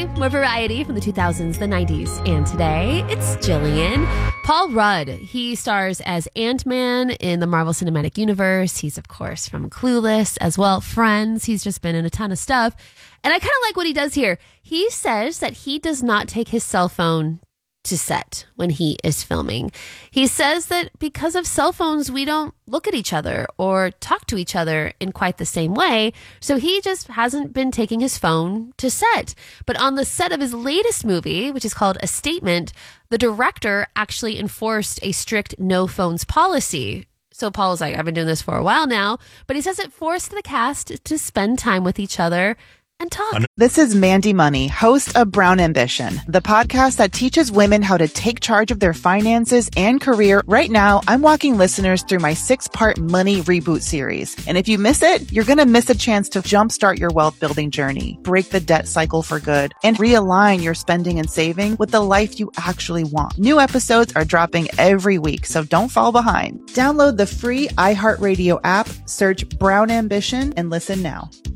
more variety from the 2000s, the 90s, and today. It's Jillian. Paul Rudd, he stars as Ant-Man in the Marvel Cinematic Universe. He's, of course, from Clueless as well, Friends. He's just been in a ton of stuff. And I kind of like what he does here. He says that he does not take his cell phone to set when he is filming. He says that because of cell phones, we don't look at each other or talk to each other in quite the same way. So he just hasn't been taking his phone to set. But on the set of his latest movie, which is called A Statement, the director actually enforced a strict no phones policy. So Paul's like, I've been doing this for a while now, but he says it forced the cast to spend time with each other and talk. This is Mandy Money, host of Brown Ambition, the podcast that teaches women how to take charge of their finances and career. Right now, I'm walking listeners through my 6-part money reboot series. And if you miss it, you're going to miss a chance to jumpstart your wealth building journey, break the debt cycle for good, and realign your spending and saving with the life you actually want. New episodes are dropping every week, so don't fall behind. Download the free iHeartRadio app, search Brown Ambition, and listen now.